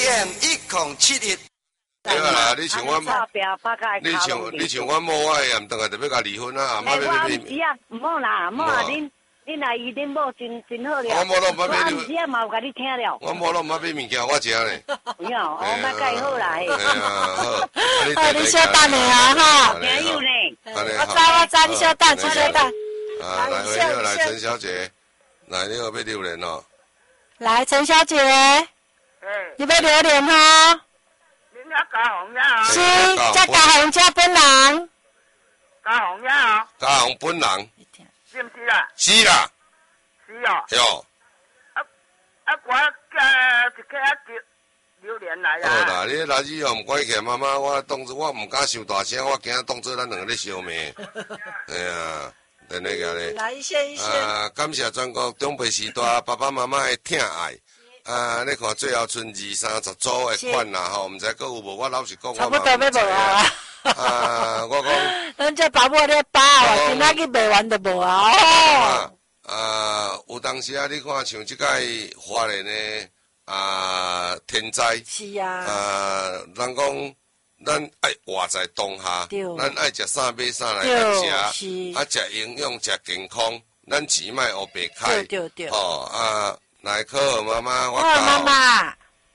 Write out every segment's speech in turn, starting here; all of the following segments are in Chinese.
AM 1071。 对啦，你像我，你像我某我AM，当下就要甲离婚啊，妈要要。 唔好啦，唔好啦，恁阿姨恁某真好了。 我某拢唔买你。我嘛有甲你听了。 我某拢唔买物件，我食咧。 不要，我买介好啦嘿。 好， 你稍等下哈。 加油呢。 我知，你稍等，稍等。 啊，来陈小姐，来你有要留言哦。 来，陈小姐，你要留言哈？ 恁要加红呀？ 是，加加红加本人。 加红呀？ 加红本人。 是毋是啦？ 是啦。 是哦。 哟。 我一客榴莲来啦。 好啦，你垃圾哦，唔关起妈妈，我当作我唔敢伤大声，我惊当作咱两个咧相骂。哎呀，等那个咧。 来一些。 感谢全国长辈时代爸爸妈妈的疼爱。你看最后剩230组的款啦吼，唔知搁有无？我老实讲， 差不多要无啊。我讲， 咱这包括咧包啊，今仔日卖完就无啊。 有当时啊，你看像即届花莲的天灾， 是啊。 人讲咱爱活在当下，咱爱食啥买啥来食，食营养食健康，咱钱莫黑白开。 对。 来，可妈妈，我妈妈。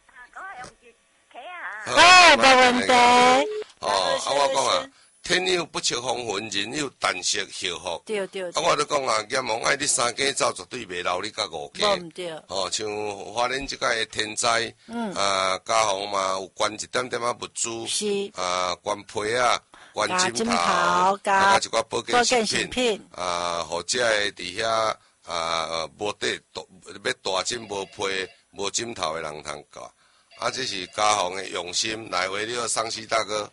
没问题。 我讲啊。天有不测风云，人有旦夕祸福。 对。 我就讲啊，阎王爱你3家走，绝对袂留你甲5家。 唔对。 像花莲即届天灾，家户嘛有捐一点点物资，捐被啊，捐枕头，加一寡保健食品，或者伫遐无地要大枕无被无枕头的人通教。这是家户的用心，来为了桑西大哥。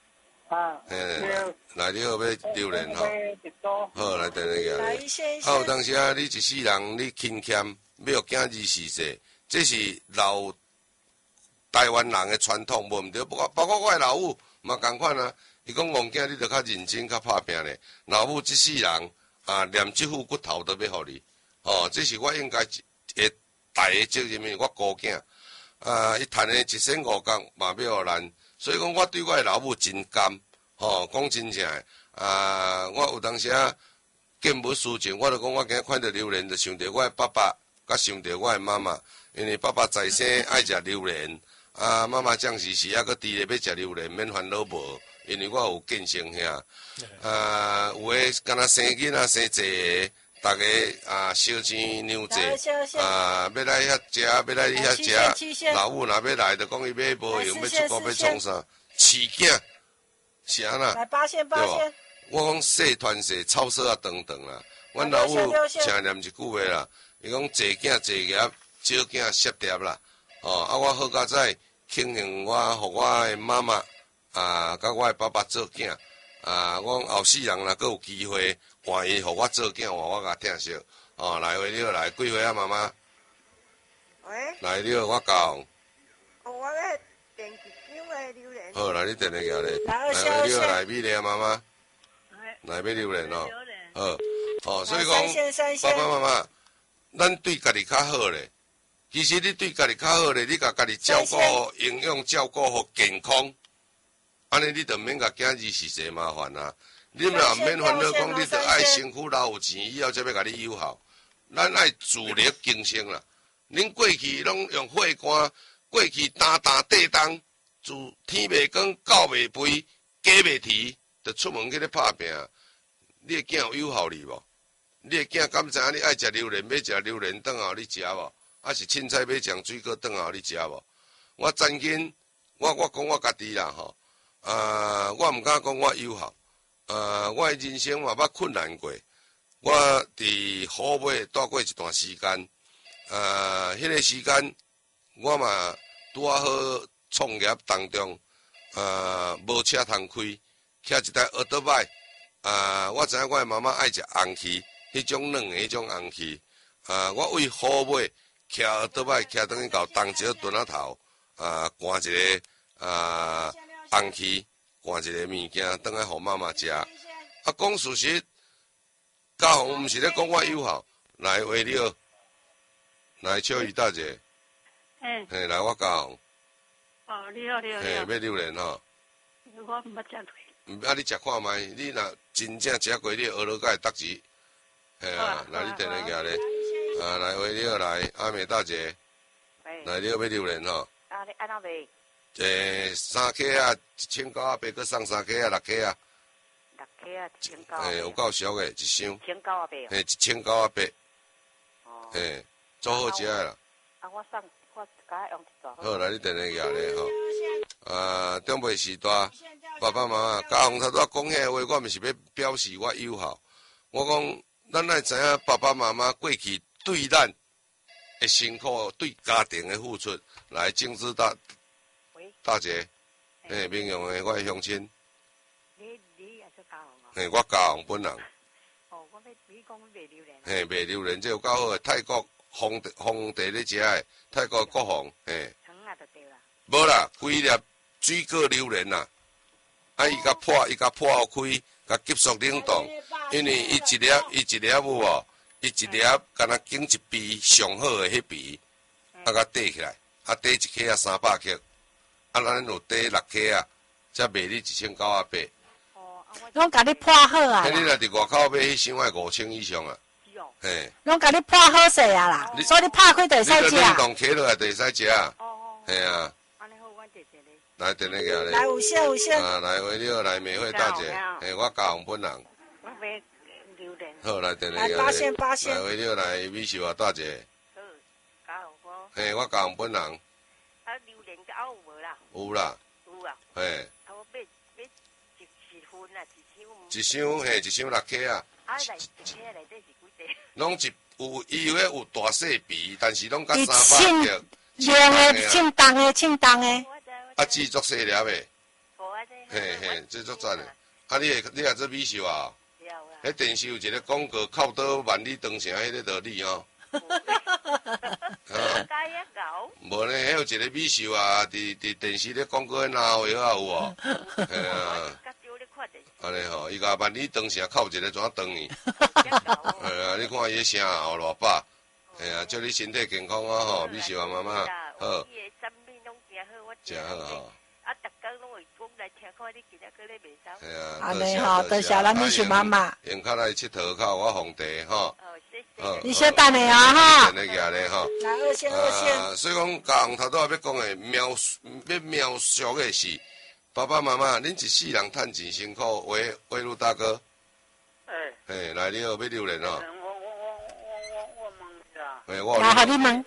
来，你好，要留言吼。好，来等你个。有当时啊，你一世人你勤俭，要惊24世，这是老台湾人的传统，无毋对。包括我的老母嘛共款啊。伊讲王囝，你着较认真，较拍拼咧。老母一世人连这副骨头都要互你。这是我应该会大的责任，我姑囝伊赚的1身5角嘛要互咱。所以讲，我对我的老母真甘，讲真正的，我有当时啊，见无事情，我就讲我今日看到榴莲，就想到我的爸爸，甲想到我的妈妈，因为爸爸在生爱食榴莲，妈妈将士时啊，搁伫咧要食榴莲，免烦恼无，因为我有见生遐，有诶敢若生囡仔生济个。大家烧钱牛节要来遐食，要来你遐食。老母若要来，就讲伊买无用，要出国要创啥？饲囝是安那？对无？我讲细团细草色啊长长啦。阮老母常念一句话啦，伊讲济囝济业，少囝失业啦。我好佳哉庆幸我互我的妈妈甲我的爸爸做囝。我讲后世人若阁有机会。换伊互我做囝，我甲疼惜。来话你好，来几岁啊，妈妈？ 喂。 来你好，我讲。 我咧订一箱的榴莲。 好，来你订那个咧。来你好，来米咧，妈妈。来要榴莲哦。好，所以讲，爸爸妈妈，咱对家己较好咧。其实你对家己较好咧，你甲家己照顾好营养，照顾好健康，安尼你就免甲囝24世麻烦啊。你若免烦恼讲，你着爱身躯老有钱，以后才要甲你友好。咱爱自力更生啦。恁过去拢用火干，过去担地当，自天未光，狗未肥，鸡未啼，着出门去咧拍拼。你的囝有友好你无？你的囝敢知影你爱食榴莲，要食榴莲顿后你食无？还是凊彩要酱水果顿后你食无？我曾经，我讲我家己啦吼，我毋敢讲我友好。我的人生嘛捌困难过，我伫虎尾住过一段时间，迄个时间我嘛拄好创业当中，无车通开，骑一台奥多麦，我知影我的妈妈爱食红旗，迄种软的迄种红旗，我为虎尾骑奥多麦骑等于到东石墩仔头，赶一个红旗。换一个物件，等来互妈妈食。讲事实，家红毋是咧讲我友好，来话了，来笑伊大姐。来我家红。 哦，你好，你好， 嘿，要榴莲吼。 我唔捌食过。 啊，你食看卖，你若真正食过，你学落该得志。嘿啊，来你电话举咧。啊，来喂，你好来，阿美大姐。来，你好要榴莲吼。 啊，你安怎卖 ？3克啊，1900，搁送3克啊，6克啊。 6克啊，1900。 嘿，有够俗诶，一箱。 1900。 嘿，1900。 哦。 嘿，做好食诶啦。 啊，我甲用一撮。 好，来你电话举咧吼。长辈时代，爸爸妈妈，家父头拄讲遐话，我毋是要表示我友好。我讲，咱爱知影爸爸妈妈过去对咱的辛苦，对家庭的付出，来敬之大姐，嘿，明阳的我的乡亲。 你也做家父哦？ 嘿，我家父本人。 哦，你讲卖榴莲。 嘿，卖榴莲这有够好诶，泰国皇帝咧食诶，泰国国皇，嘿。 糖啊，就对啦。 无啦，规粒水果榴莲啦，啊，伊甲破开，甲急速冷冻，因为伊一粒有无？伊一粒敢若拣一皮上好诶迄皮，啊，甲缀起来，啊，缀一克啊300克，啊，咱有缀6克啊，才卖你1900。 哦，拢甲你破好啊！ 你若伫外口买，迄箱爱5000以上啊。嘿。 拢甲你破好势啊啦，所以你拍开就会使食。 你冷冻起落来就会使食啊。嘿啊。来，电话举咧。 来，有声。 啊，来，喂，你好，来，美惠大姐，嘿，我家父本人。 我买榴莲。 好，来，电话举咧。 来，8仙。 来，喂，你好，来，美秀啊，大姐。 好，家父我。 嘿，我家父本人。 啊，榴莲个有无啦？ 有啦。 有啊。 嘿。 啊，我买一份啊， 一箱，嘿，一箱6克啊。 啊，一克内底是几块？ 拢伊有大细皮，但是拢甲300克。 量诶，称重诶。 啊，制作细粒诶。嘿，制作赞诶。啊，你也做美秀啊？迄电视有一个广告，靠倒万里长城，迄个道理哦。无呢，迄有一个美秀啊，伫电视咧广告咧闹话啊有无？嘿啊。安尼吼，伊甲万里长城靠一个怎长去？啊，你看伊个声喉偌饱，嘿啊，祝你身体健康啊吼，美秀啊妈妈，好。真好吼。啊，逐工拢会讲来听看你今仔个咧卖走。系啊，安尼吼，多谢咱美秀妈妈。用较来佚佗靠我皇帝吼。哦，谢谢。 你小等下啊哈。 电话举咧吼。 来，2仙。 所以讲，家头拄要讲的描述的是，爸爸妈妈，恁一世人趁钱辛苦，喂，陆大哥。嘿，来，你好，要榴莲哦。 我问一下。 嘿，我。 来，互你问。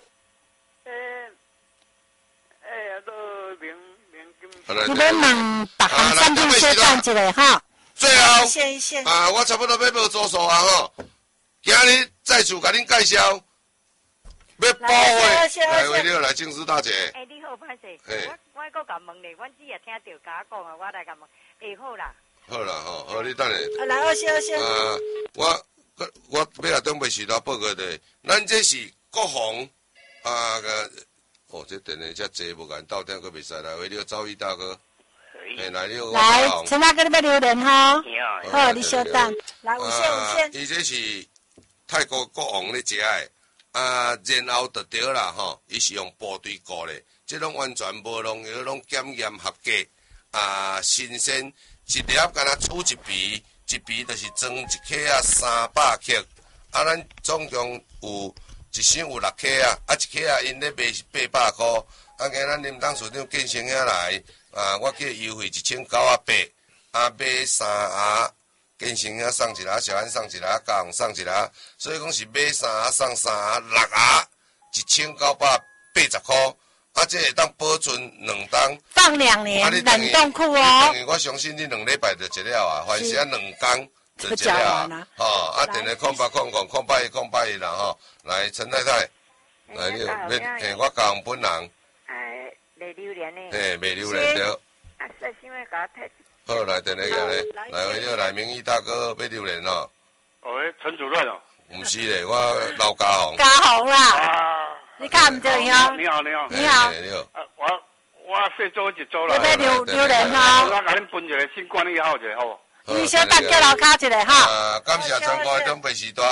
你要问别项产品小等一下哈。 最后，我差不多要报做数啊吼。今日再次甲恁介绍，要包货。来，为了来敬师大姐。 你好，歹势。我搁甲问咧，阮只也听到甲我讲啊，我来甲问。好啦。好啦吼，好，你等下。 来，2仙。 我要来长辈时代报告的，咱这是国防个。哦，这电话遮济，无共到点佫袂使来。为了赵毅大哥，来了。 来，陈大哥，你要榴莲哈？好，你稍等。来，5仙。 伊这是泰国国王咧食的，然后就对啦吼。伊是用部队雇咧，这拢完全无农药，拢检验合格，新鲜，一粒敢若取一皮，一皮就是装一克啊300克，咱总共有。一箱有6克啊，一克啊，因咧卖800块，今咱林董事长建成遐来，我叫优惠1980，买3盒，建成遐送一盒，小安送一盒，家宏送一盒，所以讲是买3盒送3盒，6盒1980块，这会当保存2冬， 放2年，冷冻库哦。 等于我相信你2礼拜就一了啊，凡是2工。就这样啊，电话0800啦吼，来陈太太，来你，我家宏本人， 卖榴莲呢， 卖榴莲对，好来电话举咧，来你好，来明义大哥买榴莲哦， 喂，陈主任哦， 唔是咧，我老家宏， 家宏啦，你看唔对哦， 你好， 你好， 我先做一组啦， 要榴莲哈， 我甲恁分一个新冠以后一个好。 你小等叫老卡一下哈。 感谢全国长辈时代，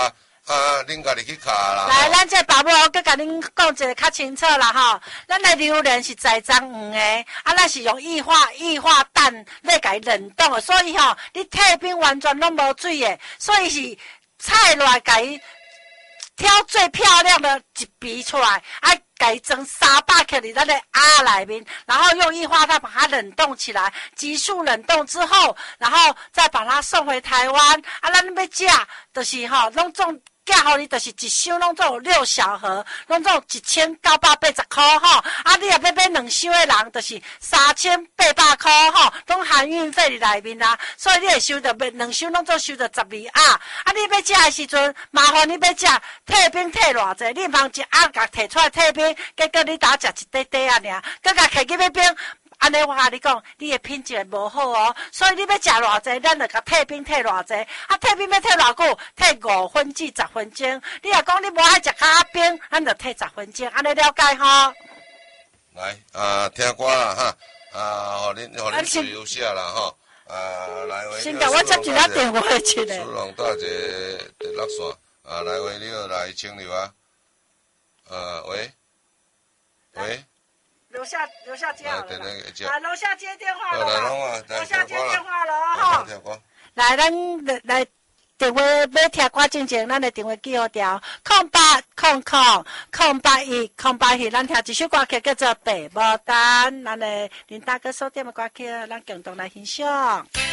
恁家己去卡啦。 来，咱这爸母我佮甲恁讲一个较清楚啦吼。咱的榴莲是栽赃黄的，咱是用液化氮来甲伊冷冻的，所以吼，你退冰完全拢无水的，所以是菜来甲伊挑最漂亮的一批出来，甲伊装300克伫咱的内面，然后用液化氮把它冷冻起来，急速冷冻之后，然后再把它送回台湾。咱要食，就是吼，拢总。寄互你就是一箱拢总有6小盒，拢总有1980块吼。你若要买2箱的人，就是3800块吼，拢含运费伫内面啦。所以你会收到2箱拢总收到12盒。你要食的时阵，麻烦你要食退冰退偌济？你忙一盒甲摕出来退冰，结果你打食一块块啊尔，搁甲摕去要冰。安尼我甲你讲，你的品质无好哦，所以你要食偌济，咱就甲退冰退偌济。退冰要退偌久？退5分至10分钟。你若讲你无爱食较冰，咱就退10分钟，安尼了解吼？ 来，听歌啦哈，互恁休息啦吼。来， 先甲我接一个电话去咧。 苏龙大姐第6线，来喂，你好，来清流啊。喂。 楼下接好了，楼下接电话了，楼下接电话了哈。来，咱来电话要听歌之前，咱的电话记好条0800081081，咱听一首歌曲叫做《白牡丹》，咱的林大哥所点的歌曲，咱共同来欣赏。